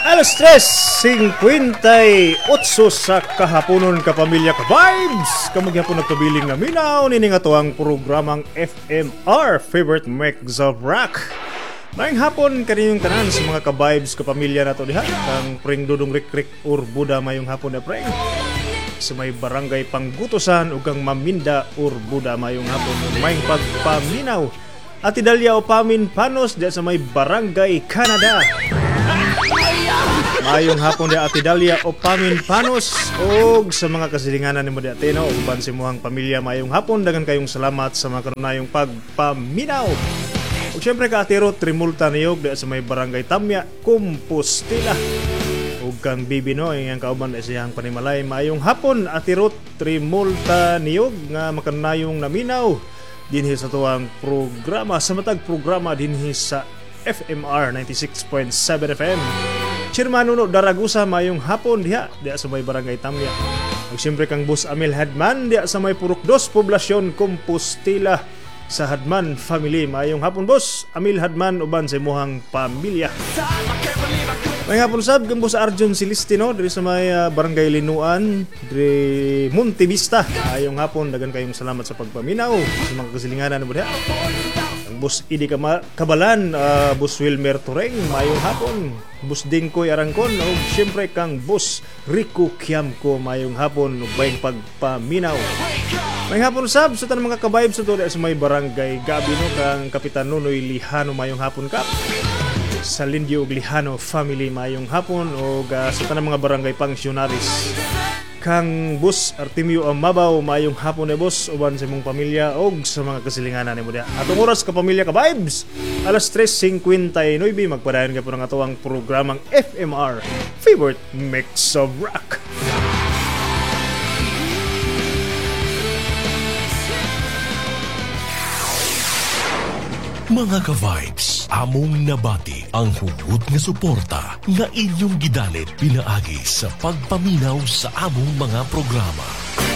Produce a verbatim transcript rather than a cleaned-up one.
Alas tres, singkwentay otso sa kahaponon kapamilya ka vibes. Kamugyapon nagpabiling na minaw nini nga to ang programang F M R Favorite Mix of Rock. Maayong hapon kaninyong tanan sa mga ka-vibes kapamilya na to diha. Kang pring dudong rik-rik urbuda mayong hapon na pring. Sa may barangay Panggutusan ug kang Maminda urbuda mayong hapon mayong pagpaminaw. At idalya o pamin panos diya sa may barangay Canada. Mayong hapon di Ate Dalia o Pamin Panos og sa mga kasilinganan ni mo di Ate no uban si muhang pamilya mayong hapon dagan kayong salamat sa mga kanunayong pagpaminaw. Ug syempre ka Ate Ruth Trimulta niyog di sa may barangay Tamya Compostela. Ug kang bibi no iyang kauban sa iyang panimalay mayong hapon Ate Ruth Trimulta niyog nga makanunayong naminaw dinhi sa tuwang programa sa matag programa dinhi sa F M R ninety-six point seven F M. Chairman Nuno Daragusa mayong hapon diha diha sa may barangay Tamya. Ug siyempre kang Boss Amil Hadman diha sa may Purok dos Poblasyon Compostela sa Hadman family. Mayong hapon Boss Amil Hadman uban sa imuhang pamilya. Mayong hapon sab kang Boss Arjun Celestino diri sa may uh, barangay Linuan diri Monte Vista. Mayong hapon dagan kayong salamat sa pagpaminaw sa mga kasilinganan mo diha. Bus Idi Kabalan, uh, Bus Wilmer Tureng, mayong hapon. Bus Dingkoy Arangkon, o siyempre kang Bus Rico Kiamko, mayong hapon, ug bayang pagpaminaw. Mayong hapon sab, sa tanang mga kabayb sa tuloy sa may barangay Gabi, no, kang Kapitan Nunoy Lihano, mayong hapon kap. Sa Lindio ug Lihano family, mayong hapon, o uh, sa tanang mga barangay Pangsionaris. Kang Bus Artemio Amabaw mayong hapon na boss uban sa imong pamilya og sa mga kasilinganan nimo diha. Atong oras ka pamilya ka vibes. Alas tres singkwentay-nueve magpadayon ka po ng atong programang F M R Favorite Mix of Rock. Mga ka-vibes, among nabati ang hugot nga suporta nga inyong gidalit pinaagi sa pagpaminaw sa among mga programa.